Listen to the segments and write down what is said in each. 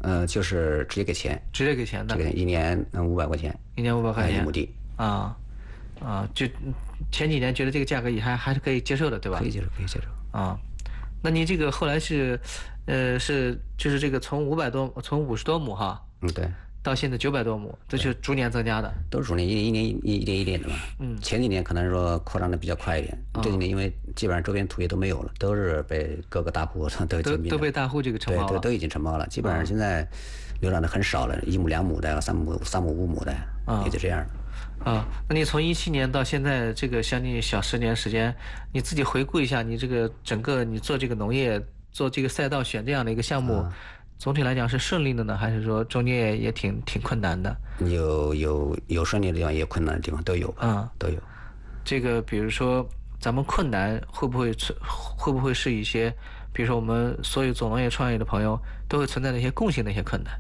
就是直接给钱， 直接给钱的， 这个1年500块钱 ，1年500块钱 1亩地就前几年觉得这个价格也还是可以接受的，对吧？ 可以接受啊。那你这个后来是就是这个从50多亩哈， 对， 到现在900多亩，这是逐年增加的， 都是逐年一年一点的嘛。前几年可能说扩张的比较快一点，这几年因为基本上周边土地都没有了，都是被各个大户都被大户这个承包了， 对，都已经承包了，基本上现在流浪的很少了，1亩2亩的，3亩5亩的，也就这样了。那你从17年到现在这个将近小10年时间，你自己回顾一下，你这个整个你做这个农业做这个赛道选这样的一个项目，总体来讲是顺利的呢，还是说中间也挺困难的？ 有顺利的地方，也有困难的地方，都有都有。 这个比如说咱们困难会不会是一些，比如说我们所有做农业创业的朋友都会存在的一些共性的一些困难？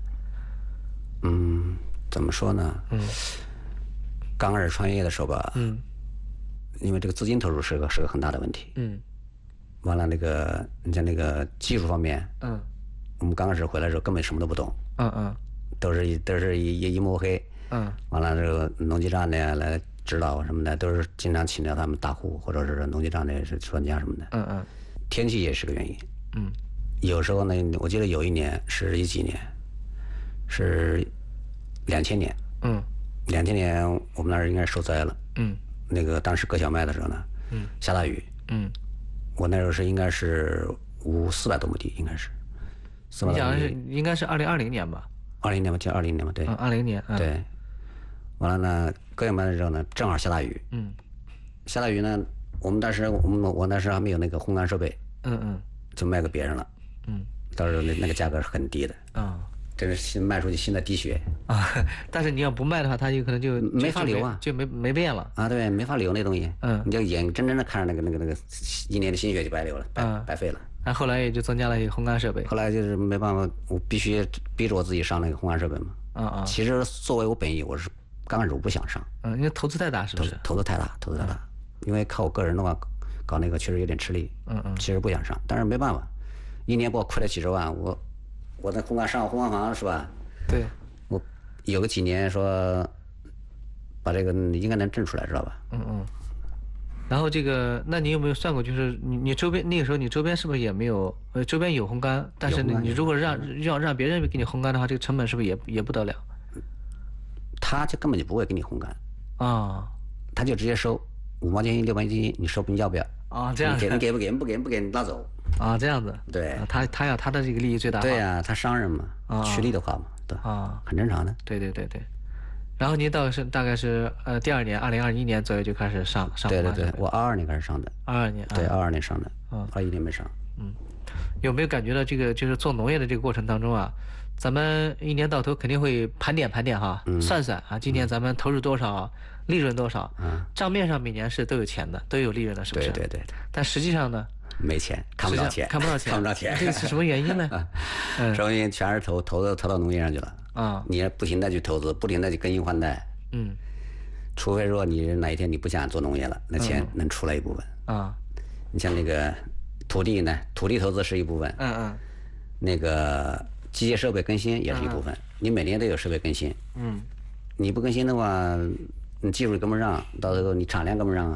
怎么说呢？刚开始创业的时候吧，因为这个资金投入是个很大的问题。完了你像那个技术方面，我们刚开始回来的时候根本什么都不懂，都是一摸黑，完了这个农技站的来指导什么的，都是经常请教他们大户或者是农技站的专家什么的。天气也是个原因。有时候呢，我记得有一年是几年，是2000年。2000年我们那儿应该是受灾了。那个当时割小麦的时候呢，下大雨。我那时候应该是400多亩地，应该是。 你讲的是应该是2020年吧 ？20年吧，就20年吧，对。 20年。 对。完了呢，割小麦的时候呢，正好下大雨。下大雨呢，我那时还没有那个烘干设备。就卖给别人了。到时候那个价格是很低的。这是卖出去新的低血但是你要不卖的话，它有可能就没法留啊， 就没变了对，没法留那东西。你就眼睁睁的看着那个1年的心血就白流了，白费了。 后来也就增加了一个烘干设备。 后来就是没办法，我必须逼着我自己上那个烘干设备嘛。其实作为我本意，我是刚开始我不想上。 因为投资太大，是不是？ 投资太大。因为靠我个人的话，搞那个确实有点吃力。其实不想上，但是没办法，1年给我亏了几十万，我那烘干房是吧？ 对， 我有个几年说把这个应该能挣出来，知道吧？ 然后这个，那你有没有算过？就是你周边那个时候，你周边是不是也没有？周边有烘干，但是你如果让别人给你烘干的话，这个成本是不是也不得了？ 他就根本就不会给你烘干他就直接收5毛钱一6毛钱一，你收你要不要？ 这样你给不给？不给你拉走。 这样子。 对， 他要他的这个利益最大化。 对呀，他商人嘛，趋利的话嘛，对很正常的。 对。然后您大概是第2年，2021年左右就开始上。 对，我22年开始上的。 22年。 对，22年上的。21年没上。 有没有感觉到这个就是做农业的这个过程当中啊，咱们一年到头肯定会盘点哈，算今年咱们投入多少，利润多少，账面上每年是都有钱的，都有利润的，是不是？ 对。 但实际上呢， 没钱，看不到钱。 这是什么原因呢？ 什么原因？全是投到农业上去了。你不停的去投资，不停的去更新换代。除非说你哪一天你不想做农业了，那钱能出来一部分。你像那个土地呢，土地投资是一部分。那个机械设备更新也是一部分。你每年都有设备更新。你不更新的话，你技术跟不上，到时候你产量跟不上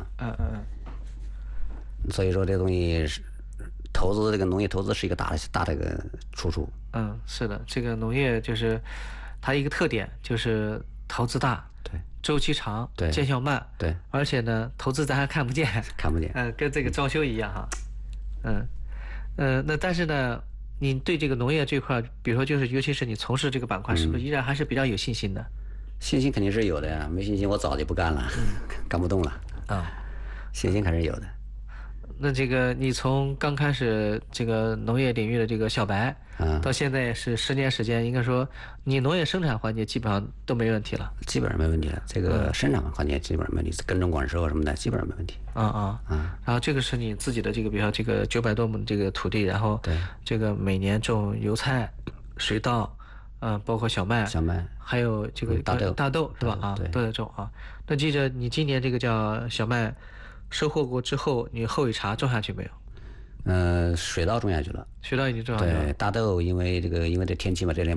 所以说这东西是投资，这个农业投资是一个大的一个出处。 是的，这个农业就是它一个特点就是投资大， 对， 周期长， 对， 见效慢， 对， 而且呢，投资咱还看不见，跟这个装修一样哈。那但是呢，你对这个农业这块，比如说就是尤其是你从事这个板块，是不是依然还是比较有信心的？ 信心肯定是有的呀，没信心我早就不干了，干不动了。信心还是有的。 那这个你从刚开始这个农业领域的这个小白，到现在是10年时间，应该说你农业生产环节基本上都没问题了。 基本上没问题了，这个生产环节基本上没问题，耕种管收什么的基本上没问题。 然后这个是你自己的这个，比如说这个900多亩这个土地，然后这个每年种油菜、水稻，包括小麦，还有这个大豆是吧？都在种那记着你今年这个叫小麦收获过之后，你后一茬种下去没有？ 水稻种下去了， 水稻已经种下去了。 对，大豆因为这天气嘛，这